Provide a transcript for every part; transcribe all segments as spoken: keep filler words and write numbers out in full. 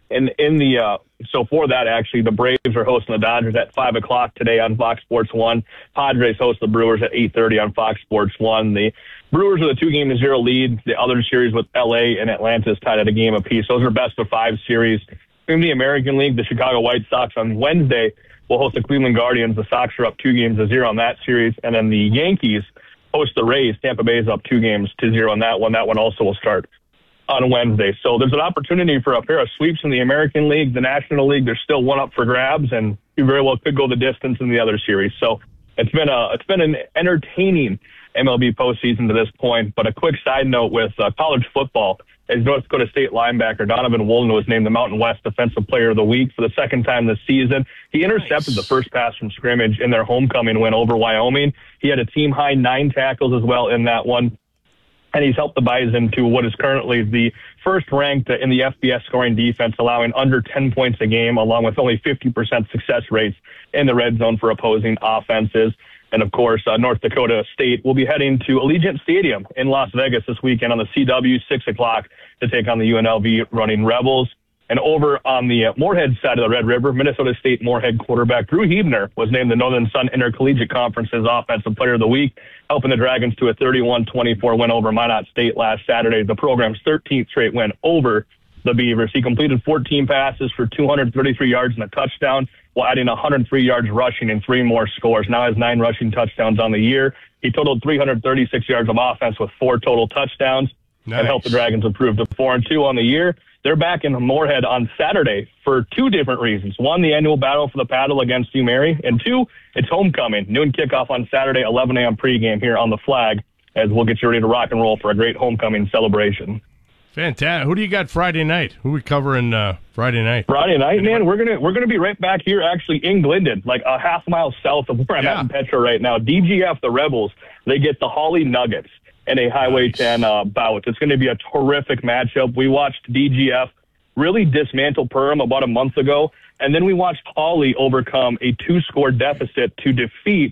And in the uh, so for that, actually, the Braves are hosting the Dodgers at five o'clock today on Fox Sports One. Padres host the Brewers at eight thirty on Fox Sports One. The Brewers are the two-game to zero lead. The other series with L A and Atlanta is tied at a game apiece. Those are best of five series. In the American League, the Chicago White Sox on Wednesday will host the Cleveland Guardians. The Sox are up two games to zero on that series. And then the Yankees host the Rays. Tampa Bay is up two games to zero on that one. That one also will start on Wednesday. So there's an opportunity for a pair of sweeps in the American League. The National League, there's still one up for grabs, and you very well could go the distance in the other series. So it's been a it's been an entertaining M L B postseason to this point. But a quick side note with uh, college football, as North Dakota State linebacker Donovan Woolen was named the Mountain West Defensive Player of the Week for the second time this season. He intercepted nice. the first pass from scrimmage in their homecoming win over Wyoming. He had a team-high nine tackles as well in that one. And he's helped the Bison to what is currently the first ranked in the F B S scoring defense, allowing under ten points a game, along with only fifty percent success rates in the red zone for opposing offenses. And, of course, uh, North Dakota State will be heading to Allegiant Stadium in Las Vegas this weekend on the C W, six o'clock, to take on the U N L V running Rebels. And over on the uh, Moorhead side of the Red River, Minnesota State Moorhead quarterback Drew Hebner was named the Northern Sun Intercollegiate Conference's Offensive Player of the Week, helping the Dragons to a thirty-one twenty-four win over Minot State last Saturday, the program's thirteenth straight win over the Beavers. He completed fourteen passes for two hundred thirty-three yards and a touchdown, while adding one hundred three yards rushing and three more scores. Now has nine rushing touchdowns on the year. He totaled three hundred thirty-six yards of offense with four total touchdowns. Nice. And helped the Dragons improve to four and two on the year. They're back in Moorhead on Saturday for two different reasons. One, the annual battle for the paddle against U Mary, and two, it's homecoming. Noon kickoff on Saturday, eleven a.m. pregame here on the Flag, as we'll get you ready to rock and roll for a great homecoming celebration. Fantastic. Who do you got Friday night? Who are we covering uh, Friday night? Friday night, man, we're gonna we're gonna be right back here, actually in Glendon, like a half mile south of where I'm Yeah. at in Petro right now. D G F, the Rebels, they get the Hawley Nuggets in a Highway Nice. ten uh, bout. It's going to be a terrific matchup. We watched D G F really dismantle Perham about a month ago, and then we watched Hawley overcome a two-score deficit to defeat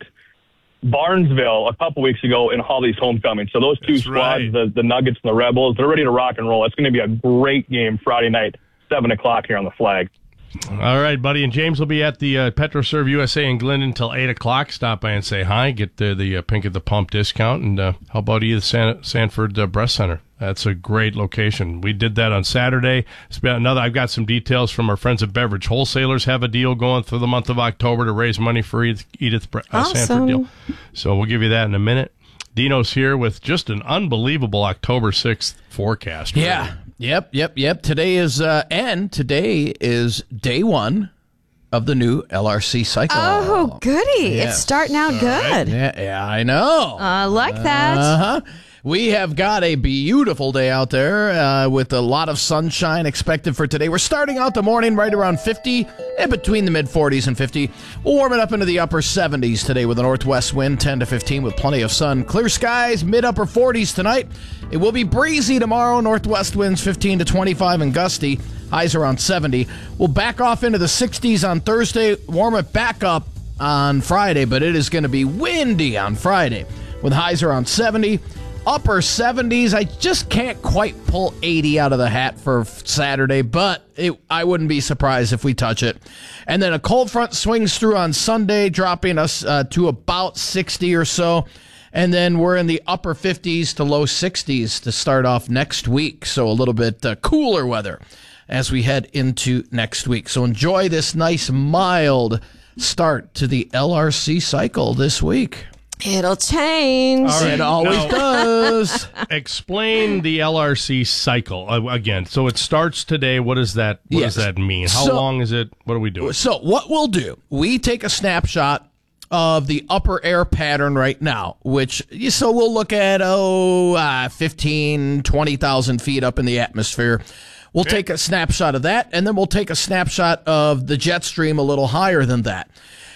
Barnesville a couple weeks ago in Hawley's homecoming. So those two That's squads, right. the, the Nuggets and the Rebels, they're ready to rock and roll. It's going to be a great game Friday night, seven o'clock here on the Flag. All right, buddy. And James will be at the uh, PetroServe U S A in Glendon until eight o'clock. Stop by and say hi. Get the, the uh, Pink at the Pump discount. And uh, how about you, the San- Sanford uh, Breast Center? That's a great location. We did that on Saturday. It's been another. I've got some details from our friends at Beverage Wholesalers. Have a deal going through the month of October to raise money for Edith, Edith uh, Awesome. Sanford deal. So we'll give you that in a minute. Dino's here with just an unbelievable October sixth forecast. Yeah. Really. Yep, yep, yep. Today is, uh, and today is day one of the new L R C cycle. Oh, goody. Yes. It's starting out good. Yeah, yeah, I know. I like that. Uh-huh. We have got a beautiful day out there uh, with a lot of sunshine expected for today. We're starting out the morning right around fifty, and between the mid-forties and fifty. We'll warm it up into the upper seventies today with a northwest wind, ten to fifteen, with plenty of sun. Clear skies, mid-upper forties tonight. It will be breezy tomorrow. Northwest winds fifteen to twenty-five and gusty. Highs around seventy. We'll back off into the sixties on Thursday. Warm it back up on Friday, but it is going to be windy on Friday with highs around seventy. Upper seventies. I just can't quite pull eighty out of the hat for Saturday, but it, I wouldn't be surprised if we touch it. And then a cold front swings through on Sunday, dropping us uh, to about sixty or so. And then we're in the upper fifties to low sixties to start off next week. So a little bit uh, cooler weather as we head into next week. So enjoy this nice, mild start to the L R C cycle this week. It'll change. All right, It always now- does. Explain the L R C cycle uh, again. So it starts today. What does that? What Yes. does that mean? How So- long is it? What are we doing? So what we'll do, we take a snapshot of the upper air pattern right now, which, so we'll look at, oh, uh, fifteen, twenty thousand feet up in the atmosphere. We'll take a snapshot of that, and then we'll take a snapshot of the jet stream a little higher than that.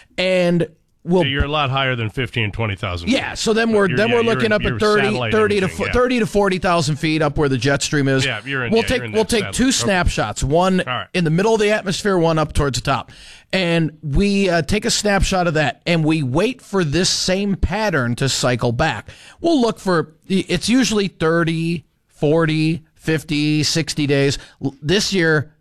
And we'll... You're a lot higher than fifteen and twenty thousand. Yeah, so then we're You're- then yeah, we're you're looking in- up you're at thirty, satellite thirty to imaging, yeah. thirty to forty thousand feet up where the jet stream is. Yeah, you're in- We'll yeah, take you're in we'll that take satellite. two Okay. snapshots, one All right. in the middle of the atmosphere, one up towards the top, and we uh, take a snapshot of that, and we wait for this same pattern to cycle back. We'll look for it's usually thirty, forty, fifty, sixty days. L- This year